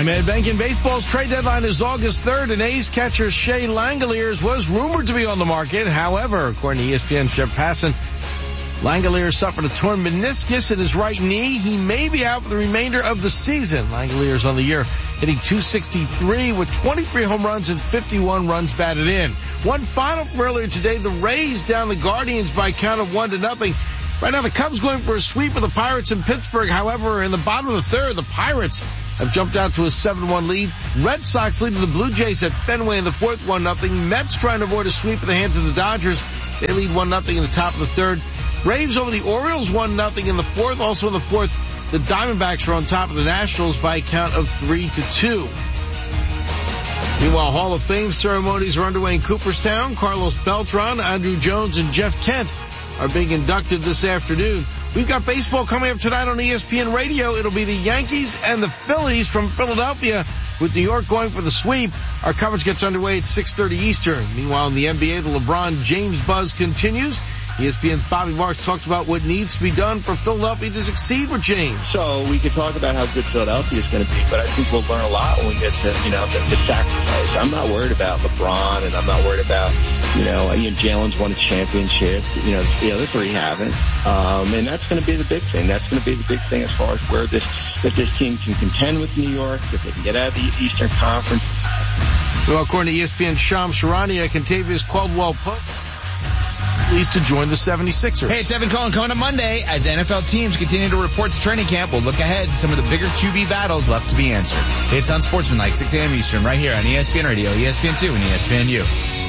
I'm Ed Benkin. Baseball's trade deadline is August 3rd, and A's catcher Shea Langeliers was rumored to be on the market. However, according to ESPN's Jeff Passan, Langeliers suffered a torn meniscus in his right knee. He may be out for the remainder of the season. Langeliers on the year hitting .263 with 23 home runs and 51 runs batted in. One final from earlier today, the Rays down the Guardians by a count of 1-0. Right now the Cubs going for a sweep of the Pirates in Pittsburgh. However, in the bottom of the third, the Pirates have jumped out to a 7-1 lead. Red Sox leading the Blue Jays at Fenway in the fourth, 1-0. Mets trying to avoid a sweep at the hands of the Dodgers. They lead 1-0 in the top of the third. Braves over the Orioles 1-0 in the fourth. Also in the fourth, the Diamondbacks are on top of the Nationals by a count of 3-2. Meanwhile, Hall of Fame ceremonies are underway in Cooperstown. Carlos Beltran, Andrew Jones, and Jeff Kent are being inducted this afternoon. We've got baseball coming up tonight on ESPN Radio. It'll be the Yankees and the Phillies from Philadelphia, with New York going for the sweep. Our coverage gets underway at 6:30 Eastern. Meanwhile, in the NBA, the LeBron James buzz continues. ESPN's Bobby Marks talks about what needs to be done for Philadelphia to succeed with James. So we could talk about how good Philadelphia is going to be, but I think we'll learn a lot when we get to, the sacrifice. I'm not worried about LeBron, and I'm not worried about, Jalen's won a championship. The other three haven't. And that's going to be the big thing. That's going to be the big thing as far as where if this team can contend with New York, if they can get out of the Eastern Conference. Well, according to ESPN's Shams Charania, Contavious Caldwell-Pope pleased to join the 76ers. Hey, it's Evan Cohen coming up Monday. As NFL teams continue to report to training camp, we'll look ahead to some of the bigger QB battles left to be answered. It's on Sportsmanlike, 6 a.m. Eastern, right here on ESPN Radio, ESPN2, and ESPNU.